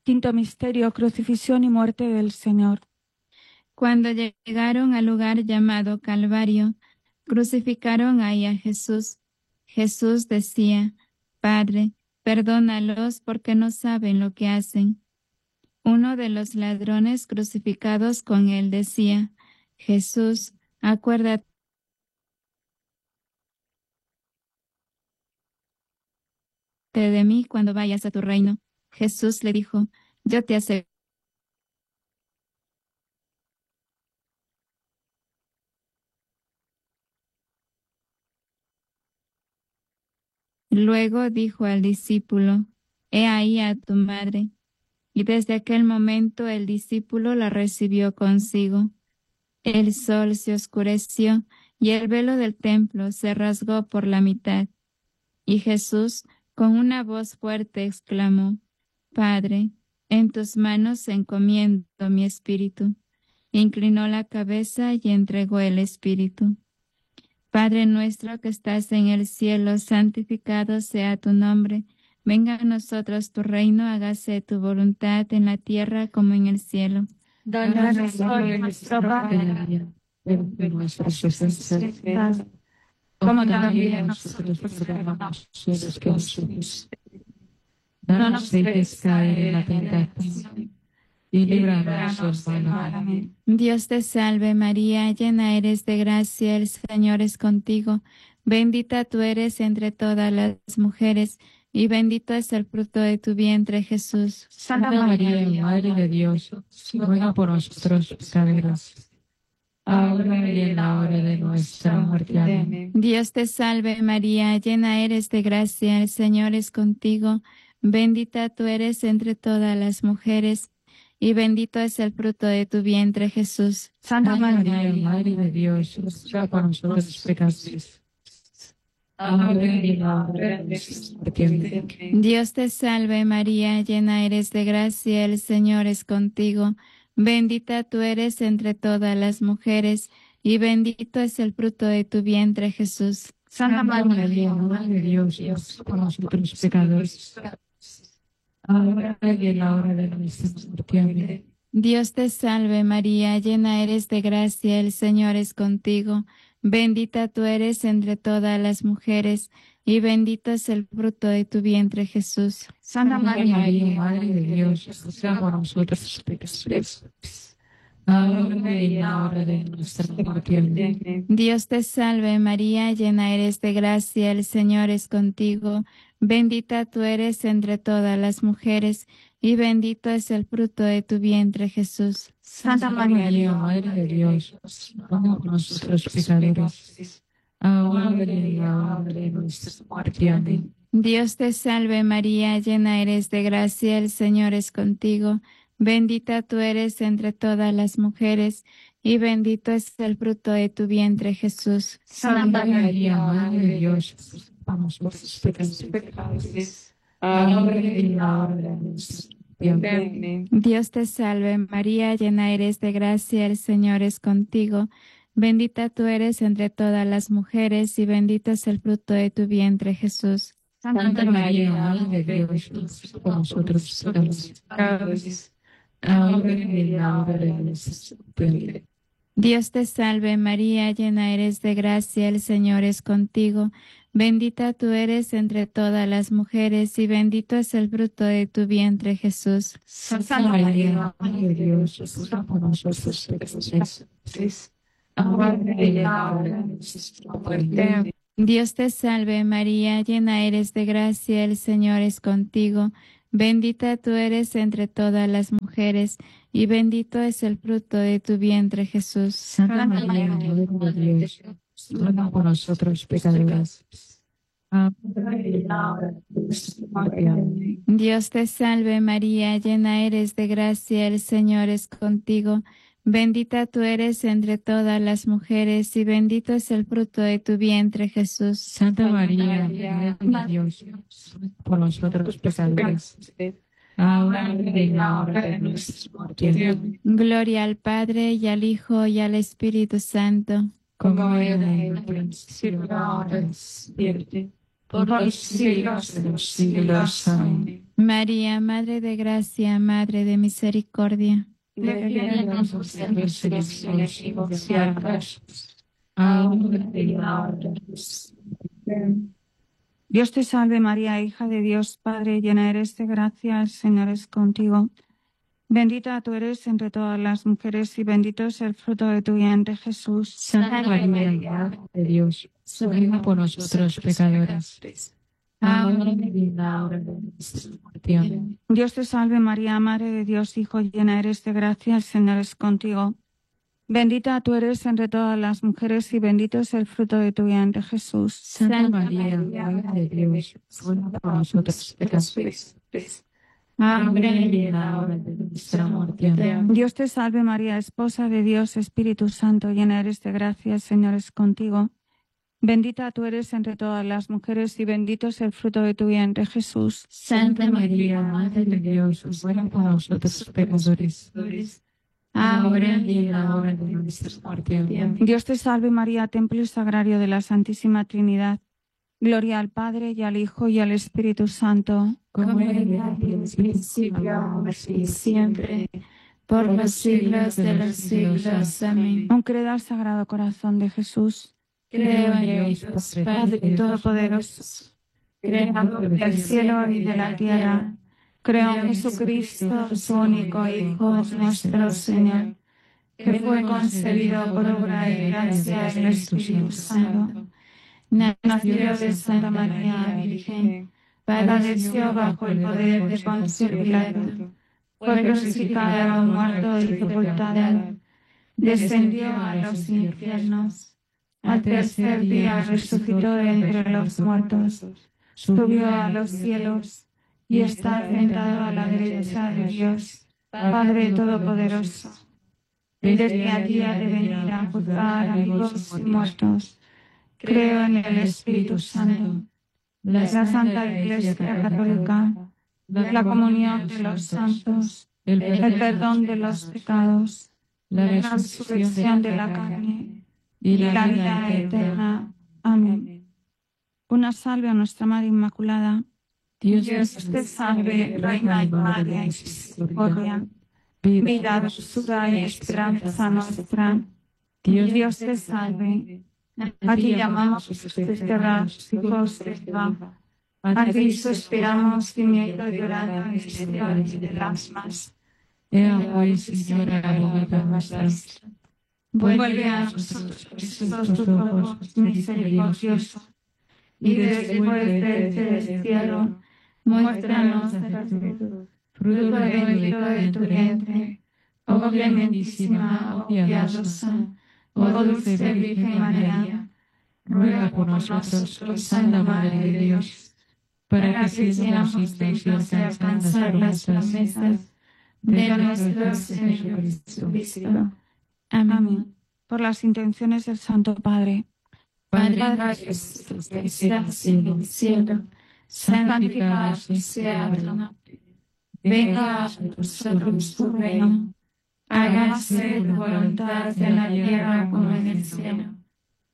Quinto misterio, crucifixión y muerte del Señor. Cuando llegaron al lugar llamado Calvario, crucificaron ahí a Jesús. Jesús decía: Padre, perdónalos porque no saben lo que hacen. Uno de los ladrones crucificados con él decía: Jesús, acuérdate de mí cuando vayas a tu reino. Jesús le dijo: Yo te aseguro. Luego dijo al discípulo: He ahí a tu madre. Y desde aquel momento el discípulo la recibió consigo. El sol se oscureció y el velo del templo se rasgó por la mitad. Y Jesús, con una voz fuerte, exclamó: Padre, en tus manos encomiendo mi espíritu. Inclinó la cabeza y entregó el espíritu. Padre nuestro que estás en el cielo, santificado sea tu nombre. Venga a nosotros tu reino, hágase tu voluntad en la tierra como en el cielo. Danos hoy nuestro pan diario, nuestras ofensas, como también nosotros perdonamos a los que nos ofenden. No nos dejes caer en la tentación y líbranos del mal. Amén. Dios te salve María, llena eres de gracia, el Señor es contigo. Bendita tú eres entre todas las mujeres, y bendito es el fruto de tu vientre, Jesús. Santa María, Madre de Dios, ruega por nosotros pecadores, ahora y en la hora de nuestra muerte. Amén. Dios te salve María, llena eres de gracia, el Señor es contigo. Bendita tú eres entre todas las mujeres, y bendito es el fruto de tu vientre, Jesús. Santa María, Madre de Dios, ruega por nosotros pecadores, ahora y en la hora de nuestra muerte. Amén. Dios te salve María, llena eres de gracia, el Señor es contigo. Bendita tú eres entre todas las mujeres, y bendito es el fruto de tu vientre, Jesús. Santa María, Madre de Dios, ruega por nosotros pecadores, ahora y en la hora de nuestra muerte. Amén. Dios te salve María, llena eres de gracia, el Señor es contigo. Bendita tú eres entre todas las mujeres, y bendito es el fruto de tu vientre, Jesús. Santa María, Madre de Dios, ruega por nosotros pecadores, ahora y en la hora de nuestra muerte. Amén. Dios te salve María, llena eres de gracia, el Señor es contigo. Bendita tú eres entre todas las mujeres, y bendito es el fruto de tu vientre, Jesús. Santa María, Madre de Dios, ruega por nosotros pecadores, ahora y en la hora de nuestra muerte. Amén. Dios te salve María, llena eres de gracia, el Señor es contigo. Bendita tú eres entre todas las mujeres, y bendito es el fruto de tu vientre, Jesús. Santa María, Madre de Dios, ruega por nosotros pecadores, ahora y en la hora de nuestra muerte. Amén. Dios te salve María, llena eres de gracia, el Señor es contigo. Bendita tú eres entre todas las mujeres, y bendito es el fruto de tu vientre, Jesús. Santa María, Madre de Dios, ruega por nosotros pecadores, ahora y en la hora de nuestra muerte. Dios te salve María, llena eres de gracia, el Señor es contigo. Bendita tú eres entre todas las mujeres, y bendito es el fruto de tu vientre, Jesús. Santa María, Madre de Dios, ruega por nosotros pecadores, ahora y en la hora de nuestra muerte. Dios te salve María, llena eres de gracia, el Señor es contigo. Bendita tú eres entre todas las mujeres, y bendito es el fruto de tu vientre, Jesús. Santa María, Madre de Dios, ruega por nosotros pecadores, ahora y en la hora de nuestra muerte. Amén. Dios te salve María, llena eres de gracia, el Señor es contigo. Bendita tú eres entre todas las mujeres, y bendito es el fruto de tu vientre, Jesús. Santa María, Madre de Dios, ruega por nosotros pecadores, ahora y en la hora de nuestra muerte. Amén. Gloria al Padre, y al Hijo, y al Espíritu Santo. Como era en el principio, ahora y siempre, por los siglos de los siglos. Amén. María, Madre de Gracia, Madre de Misericordia, Defiéndonos de los enemigos y adversos, ahora y en la hora de nuestra muerte. Dios te salve María, hija de Dios Padre, llena eres de gracia, el Señor es contigo. Bendita tú eres entre todas las mujeres y bendito es el fruto de tu vientre, Jesús. Santa María, Madre de Dios, ruega por nosotros pecadores, ahora y en la hora de nuestra muerte. Amén. Dios te salve María, Madre de Dios, Hijo, llena eres de gracia, el Señor es contigo. Bendita tú eres entre todas las mujeres y bendito es el fruto de tu vientre, Jesús. Santa María, Madre de Dios, ruega por nosotros pecadores, ahora y en la hora de nuestra muerte. Amén. Dios te salve María, esposa de Dios, Espíritu Santo, llena eres de gracia, el Señor es contigo. Bendita tú eres entre todas las mujeres y bendito es el fruto de tu vientre, Jesús. Santa María, Madre de Dios, ruega por nosotros pecadores, ahora y en la hora de nuestra muerte. Amén. Dios te salve María, templo y sagrario de la Santísima Trinidad. Gloria al Padre y al Hijo y al Espíritu Santo. Como era en el principio, ahora y siempre, por los siglos de los siglos. Amén. Un credo al Sagrado Corazón de Jesús. Creo en Dios, Padre Todopoderoso, Creador del cielo y de la tierra. Creo en Jesucristo, su único Hijo, nuestro Señor, que fue concebido por obra y gracia del Espíritu Santo. Nació de Santa María Virgen, padeció bajo el poder de Poncio Pilato, fue crucificado, muerto y sepultado, descendió a los infiernos, al tercer día resucitó de entre los muertos, subió a los cielos y está sentado a la derecha de Dios, Padre Todopoderoso. Desde allí ha de venir a juzgar a vivos y muertos. Creo en el Espíritu Santo, la Santa Iglesia Católica, la comunión de los santos, el perdón de los pecados, la resurrección de la carne y la vida eterna. Amén. Una salve a nuestra Madre Inmaculada. Dios te salve, Reina y Madre de misericordia, vida, dulzura y esperanza nuestra. Dios te salve. A ti llamamos desterrados hijos de Eva. A ti suspiramos gimiendo y llorando en este valle de lágrimas. Ea pues, Señora, abogada nuestra, Vuelve a nosotros tus ojos misericordiosos, y después del cielo, muéstranos fruto bendito de tu vientre, oh clementísima, oh piadosa, oh dulce Virgen María. ruega por nosotros, Santa Madre de Dios, para que seamos dignos de alcanzar las promesas de nuestro Señor Jesucristo. Amén. Por las intenciones del Santo Padre. Padre nuestro que estás en el cielo, santificado sea tu nombre. Venga a nosotros tu reino. Hágase tu voluntad en la tierra como en el cielo.